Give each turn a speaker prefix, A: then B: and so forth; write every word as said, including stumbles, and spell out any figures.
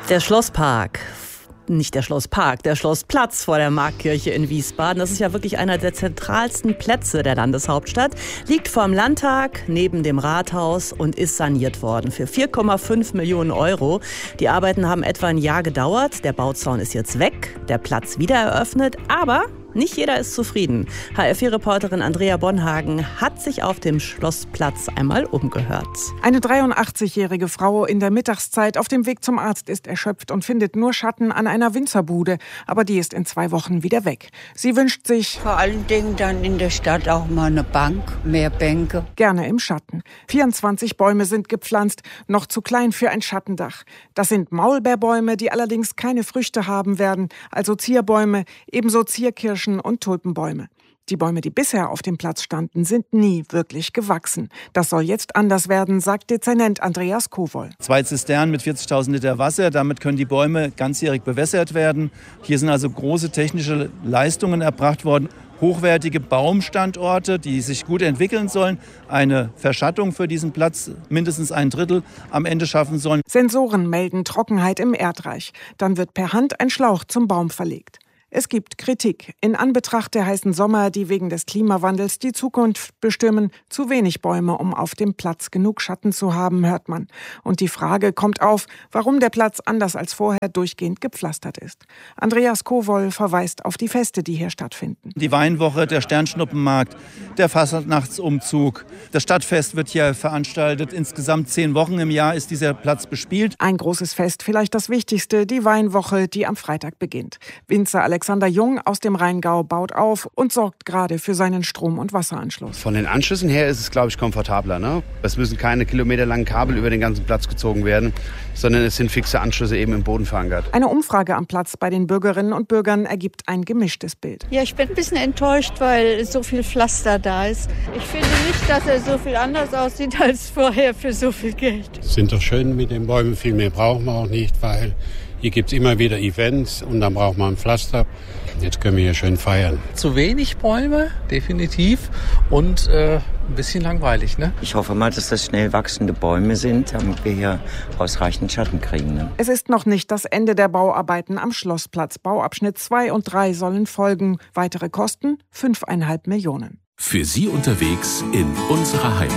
A: Der Schlosspark. Nicht der Schlosspark, der Schlossplatz vor der Marktkirche in Wiesbaden. Das ist ja wirklich einer der zentralsten Plätze der Landeshauptstadt. Liegt vorm Landtag, neben dem Rathaus und ist saniert worden für vier Komma fünf Millionen Euro. Die Arbeiten haben etwa ein Jahr gedauert. Der Bauzaun ist jetzt weg, der Platz wieder eröffnet, aber nicht jeder ist zufrieden. H R vier-Reporterin Andrea Bonhagen hat sich auf dem Schlossplatz einmal umgehört.
B: Eine dreiundachtzigjährige Frau in der Mittagszeit auf dem Weg zum Arzt ist erschöpft und findet nur Schatten an einer Winzerbude. Aber die ist in zwei Wochen wieder weg. Sie wünscht sich
C: vor allen Dingen dann in der Stadt auch mal eine Bank, mehr Bänke.
B: Gerne im Schatten. vierundzwanzig Bäume sind gepflanzt, noch zu klein für ein Schattendach. Das sind Maulbeerbäume, die allerdings keine Früchte haben werden, also Zierbäume, ebenso Zierkirschen und Tulpenbäume. Die Bäume, die bisher auf dem Platz standen, sind nie wirklich gewachsen. Das soll jetzt anders werden, sagt Dezernent Andreas Kowol.
D: Zwei Zisternen mit vierzigtausend Liter Wasser, damit können die Bäume ganzjährig bewässert werden. Hier sind also große technische Leistungen erbracht worden. Hochwertige Baumstandorte, die sich gut entwickeln sollen, eine Verschattung für diesen Platz mindestens ein Drittel am Ende schaffen sollen.
B: Sensoren melden Trockenheit im Erdreich. Dann wird per Hand ein Schlauch zum Baum verlegt. Es gibt Kritik. In Anbetracht der heißen Sommer, die wegen des Klimawandels die Zukunft bestimmen, zu wenig Bäume, um auf dem Platz genug Schatten zu haben, hört man. Und die Frage kommt auf, warum der Platz anders als vorher durchgehend gepflastert ist. Andreas Kowol verweist auf die Feste, die hier stattfinden.
D: Die Weinwoche, der Sternschnuppenmarkt, der Fastnachtsumzug. Das Stadtfest wird hier veranstaltet. Insgesamt zehn Wochen im Jahr ist dieser Platz bespielt.
B: Ein großes Fest, vielleicht das wichtigste, die Weinwoche, die am Freitag beginnt. Winzer Alexander Alexander Jung aus dem Rheingau baut auf und sorgt gerade für seinen Strom- und Wasseranschluss.
E: Von den Anschlüssen her ist es, glaube ich, komfortabler. Ne? Es müssen keine kilometerlangen Kabel über den ganzen Platz gezogen werden, sondern es sind fixe Anschlüsse eben im Boden verankert.
B: Eine Umfrage am Platz bei den Bürgerinnen und Bürgern ergibt ein gemischtes Bild.
F: Ja, ich bin ein bisschen enttäuscht, weil so viel Pflaster da ist. Ich finde nicht, dass er so viel anders aussieht als vorher für so viel Geld.
G: Es sind doch schön mit den Bäumen, viel mehr brauchen wir auch nicht, weil hier gibt es immer wieder Events und dann braucht man ein Pflaster. Jetzt können wir hier schön feiern.
H: Zu wenig Bäume, definitiv. Und äh, ein bisschen langweilig, ne?
I: Ich hoffe mal, dass das schnell wachsende Bäume sind, damit wir hier ausreichend Schatten kriegen. Ne?
B: Es ist noch nicht das Ende der Bauarbeiten am Schlossplatz. Bauabschnitt zwei und drei sollen folgen. Weitere Kosten fünfeinhalb Millionen.
J: Für Sie unterwegs in unserer Heimat.